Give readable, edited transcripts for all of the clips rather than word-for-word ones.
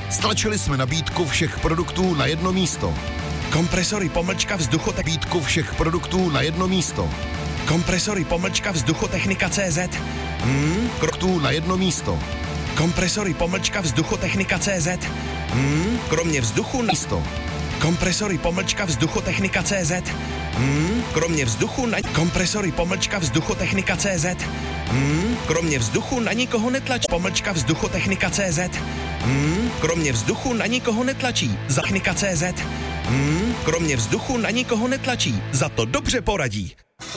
Stlačili jsme nabídku všech produktů na jedno místo. Kompresory pomlčka vzduchotechnika. Nabídku všech produktů na jedno místo. Kompresory pomlčka vzduchotechnika CZ. Produktů na jedno místo. Kompresory pomlčka vzduchotechnika CZ. Kromě vzduchu na místo. Kompresory pomlčka vzduchotechnika CZ. Kromě vzduchu na kompresory pomlčka vzduchotechnika CZ. Kromě vzduchu na nikoho netlačí. Pomlčka vzduchotechnika CZ. Kromě vzduchu na nikoho netlačí. Technika CZ. Kromě vzduchu na nikoho netlačí. Za to dobře poradí.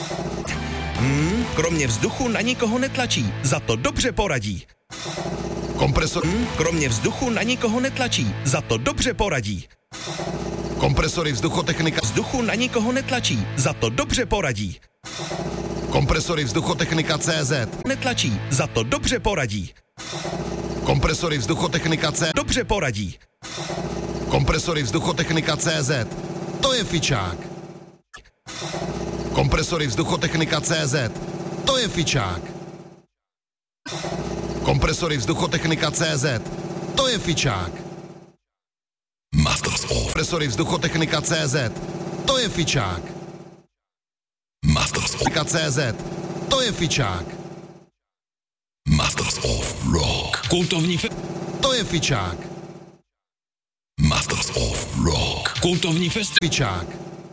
Kromě vzduchu na nikoho netlačí. Za to dobře poradí. Kompresor. Kromě vzduchu na nikoho netlačí. Za to dobře poradí. Kompresory vzduchotechnika. Vzduchu na nikoho netlačí. Za to dobře poradí. Kompresory vzduchotechnika CZ. Netlačí. Za to dobře poradí. Kompresory vzduchotechnika C. Dobře poradí. Kompresory vzduchotechnika CZ. To je fičák. Kompresory vzduchotechnika CZ. To je fičák. Kompresory vzduchotechnika CZ. To je fičák. Masters of. Kompresory vzduchotechnika CZ. To je fičák. Masters of. CZ. To je fičák. Masters of Rock. Kultovní To je fičák. Masters of Rock. Kultovní Fičák.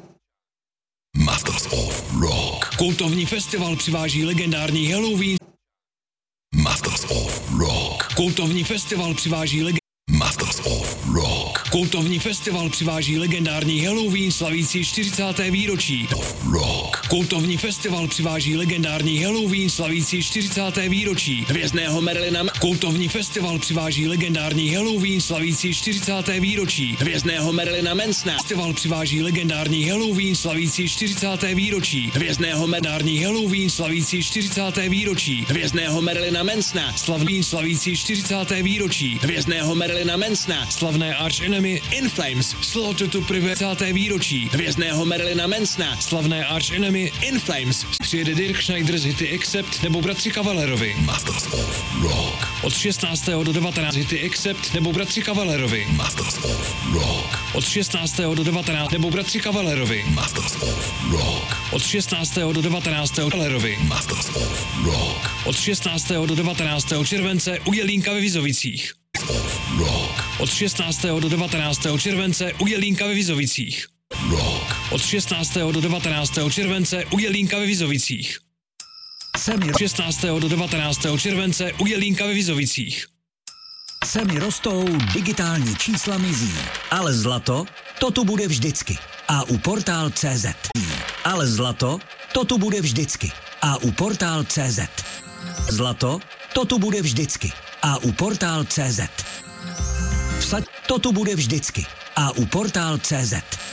Masters of Rock. Kultovní festival přiváží legendární Halloween. Masters of Rock. Kultovní festival přiváží Masters of Rock. Kultovní festival přiváží legendární Halloween slavící 40. výročí. Rock. Kultovní festival přiváží legendární Halloween slavící 40. výročí. Hvězdného Merlina. Kultovní festival přiváží legendární Halloween slavící 40. výročí. Hvězdného Merlina Mansona. Festival přiváží legendární Halloween slavící 40. výročí. Hvězdného legendární Halloween slavící 40. výročí. Hvězdného Merlina Mansona. Slavný slavící 40. výročí. Hvězdného Merlina Mansona. Slavné Arch Enemy In Flames. Slaughter to Private 40. výročí. Hvězdného Merlina Mansona. Slavné Arch Enemy In Flames. Přijede Dirk Schneider z hity Accept nebo bratři Kavalerovi. Masters of Rock. Od 16. do 19. hity Accept nebo bratři Kavalerovi. Masters of Rock. Od 16. do 19. nebo bratři Kavalerovi. Masters of Rock. Od 16. do 19. Kavalerovi. Masters of Rock. Od 16. do 19. července u Jelínka ve Vizovicích. Of Rock. Od 16. do 19. července u Jelínka ve Vizovicích. Rock. Od 16. do 19. července u Jelínka ve Vizovicích. Od 16. do 19. července u Jelínka ve Vizovicích. Ceny rostou, digitální čísla mizí, ale zlato, to tu bude vždycky. A u Portál.cz. Ale zlato, to tu bude vždycky. A u Portál.cz. Zlato, to tu bude vždycky. A u Portál.cz. Vsaď, to tu bude vždycky. A u Portál.cz.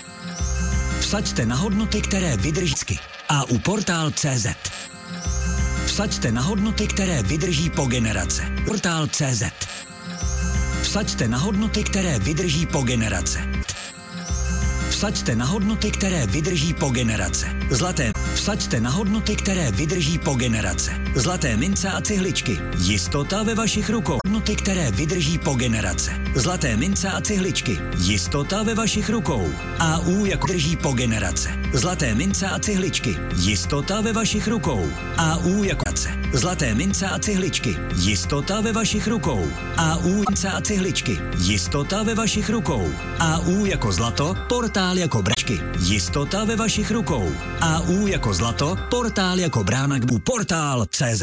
Vsaďte na hodnoty, které vydrží. A u Portál.cz. Vsaďte na hodnoty, které vydrží po generace. Portál.cz. Vsaďte na hodnoty, které vydrží po generace. Vsaďte na hodnoty, které vydrží po generace. Zlaté. Vsaďte na hodnoty, které vydrží po generace. Zlaté mince a cihličky. Jistota ve vašich rukou. Hodnoty, které vydrží po generace. Zlaté mince a cihličky. Jistota ve vašich rukou. AU jako drží po generace. Zlaté mince a cihličky. Jistota ve vašich rukou. AU jako zlaté mince a cihličky. Jistota ve vašich rukou. AU mince a cihličky. Jistota ve vašich rukou. AU jako zlato, portál jako bračky. Jistota ve vašich rukou. AU jako zlato, portál jako brána k Portál.cz.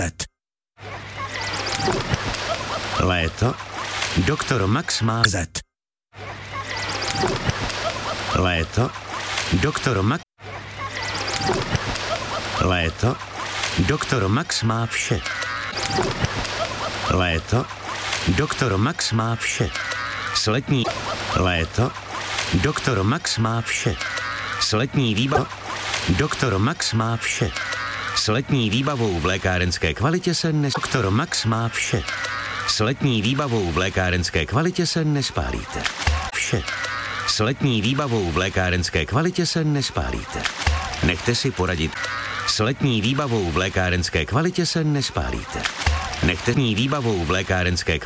Léto, doktor Max má Z. Léto, doktor Max. Léto, doktor Max má vše. Léto, doktor Max má vše. Sletní. Léto, doktor Max má vše. Sletní výbava. Doktor Max má vše. S letní výbavou v lékárenské kvalitě se Doktor Max má vše. S letní výbavou v lékárenské kvalitě se nespálíte. Vše. S letní výbavou v lékárenské kvalitě se nespálíte. Nechte si poradit. S letní výbavou v lékárenské kvalitě se nespálíte. Nechte výbavou v lékárenské